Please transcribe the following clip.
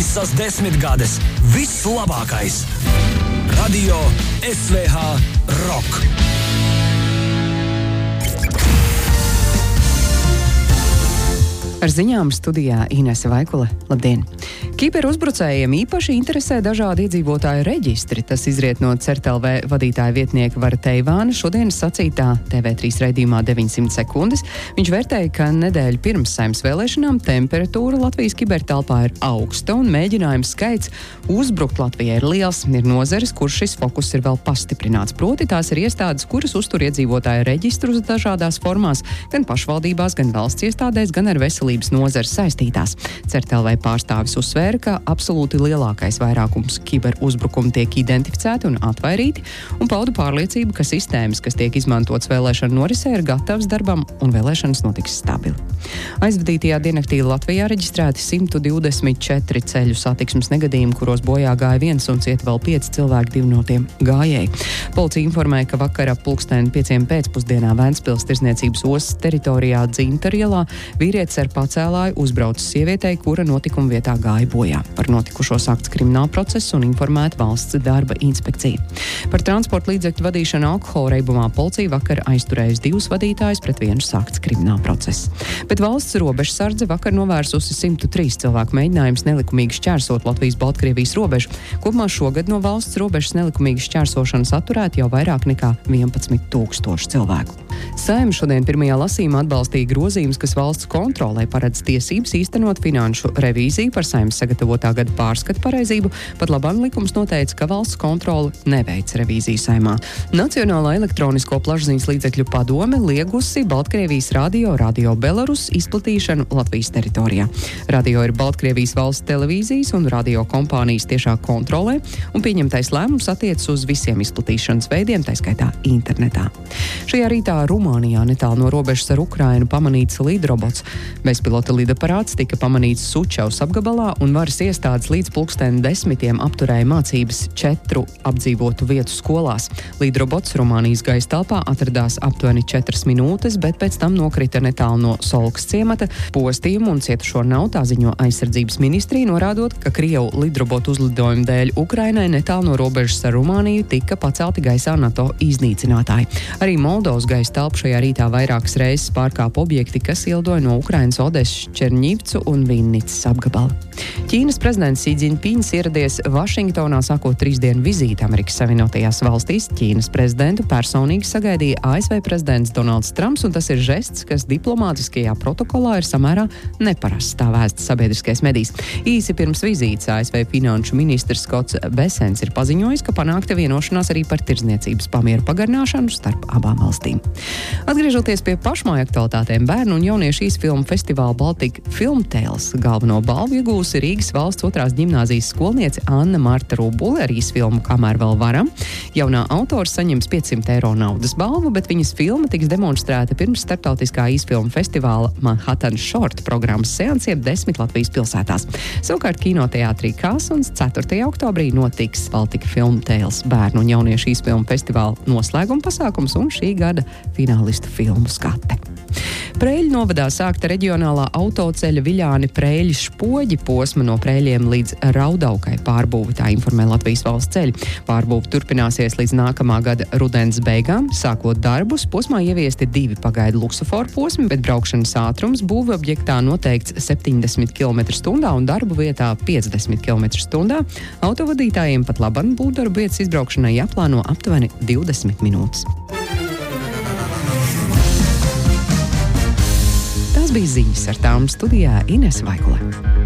Visas 10 gades. Viss labākais. Radio SVH Rock. Ar ziņām studijā Inese Vaikule. Labdien! Kiberuzbrucējiem īpaši interesē dažādi iedzīvotāju reģistri. Tas izriet no CERT.LV vadītāja vietnieka Vara Teivāna šodienas sacītā TV3 raidījumā 900 sekundes. Viņš vērtēja, ka nedēļu pirms Saeimas vēlēšanām temperatūra Latvijas kibertelpā ir augsta un mēģinājums skaits uzbrukt Latvijai ir liels. Ir nozeres, kur šis fokus ir vēl pastiprināts. Proti tās ir iestādes, kuras uztur iedzīvotāju reģistrus dažādās formās, gan pašvaldībās, gan valsts iestādēs, gan ar veselības nozares saistītās. CERT.LV pārstāvis uzsvēra, ka absolūti lielākais vairākums kiberuzbrukumu tiek identificēti un atvairīti, un pauda pārliecību, ka sistēmas, kas tiek izmantotas vēlēšanu norisē, ir gatavas darbam un vēlēšanas notiks stabili. Aizvadītajā diennaktī Latvijā reģistrēti 124 ceļu satiksmes negadījumi, kuros bojā gāja 1 un cieta vēl 5 cilvēki, 2 no tiem gājēji. Policija informēja, ka vakar ap 5:00 pēcpusdienā Ventspils tirzniecības ostas teritorijā Dzintaru ielā vīrietis ar pacēlāju uzbraucis sievietei, kura notikuma vietā gāja bojā. Par notikušo sākts krimināla process un informēta valsts darba inspekcija. Par transporta līdzekļu vadīšanu alkohola reibumā policija vakar aizturējusi 2 vadītājus, pret 1 sākts krimināla process. Bet valsts robežsardze vakar novērsusi 103 cilvēku mēģinājumus nelikumīgi šķērsot Latvijas-Baltkrievijas robežu. Kopumā šogad no valsts robežas nelikumīgi šķērsošanas atturēti jau vairāk nekā 11,000 cilvēku. Saeima šodien pirmajā lasījumā atbalstīja grozījumus, kas valsts kontrolē paredz tiesības īstenot finanšu revīziju par Saeimas sagatavotā gada pārskatu pareizību. Pat labam likums noteica, ka valsts kontrole neveic revīziju Saeimā. Nacionālā elektronisko plašsaziņas līdzekļu padome liegusi Baltkrievijas Radio Belarus izplatīšanu Latvijas teritorijā. Radio ir Baltkrievijas valsts televīzijas un radio kompānijas tiešā kontrolē, un pieņemtais lēmums attiecas uz visiem izplatīšanas veidiem, tā skaitā internetā. Šajā rītā Rumānijā netālu no robežas ar Ukrainu pamanīts lidrobots. Bezpilota lidaparāts tika pamanīts Sučavas apgabalā, un varas iestādes līdz 10:00 apturēja mācības 4 apdzīvotu vietu skolās. Lidrobots Rumānijas gaisa telpā atradās aptuveni 4 minūtes, bet pēc tam nokrita netālu no Solkas ciemata. Postījumu un cietušo nav, tā ziņo aizsardzības ministrija, norādot, ka Krievu lidrobotu uzlidojumu dēļ Ukrainai netālu no robežas ar Rumāniju tika pacelti gaisā NATO iznīcinātāji. Arī Moldovas gaisa telpu šajā rītā vairākas reizes pārkāpa objekti, kas ielidoja no Ukrainas Odesas, Čerņivcu un Vinnicas apgabala. Ķīnas prezidents Xi Jinpings ieradies Vašingtonā sākot 3 dienu vizīti Amerikas Savienotajās valstīs. Ķīnas prezidentu personīgi sagaidīja ASV prezidents Donalds Trumps, un tas ir žests, kas diplomātiskajā protokolā ir samērā neparasts, tā vēsta sabiedriskais medijs. Īsi pirms vizītes ASV finanšu ministrs Skots Besens ir paziņojis, ka panākta vienošanās arī par tirdzniecības pamieru pagarināšanu starp abām valstīm. Atgriežoties pie pašmāju aktualitātēm, bērnu un jauniešu īsfilmu festivāla Baltika Filmtēls galveno balvu iegūsi Rīgas valsts 2. ģimnāzijas skolniece Anna Marta Rubule ar īsfilmu Kamēr vēl varam. Jaunā autora saņems 500 eiro naudas balvu, bet viņas filma tiks demonstrēta pirms starptautiskā īsfilmu festivāla Manhattan Short programmas seansiem 10 Latvijas pilsētās. Savukārt kinoteātrī Kāsuns 4. oktobrī notiks Baltika Filmtēls bērnu un jauniešu īsfilmu festivāla noslēguma pasākums un šī gada finālistu filmu skate. Preļu novadā sākta reģionālā autoceļa Viļāni Preļi Špoģi posma no Preļiem līdz Raudaukai pārbūve, tā informē Latvijas valsts ceļi. Pārbūve turpināsies līdz nākamā gada rudens beigām. Sākot darbus, posmā ieviesti 2 pagaidu luksuforu posmi, bet braukšanas ātrums būve objektā noteikts 70 km/h un darbu vietā 50 km/h. Autovadītājiem pat laban būvdarbu vietas izbraukšanai jāplāno aptuveni 20 minūtes. Tas bija ziņas, ar tām studijā Inese Vaikule.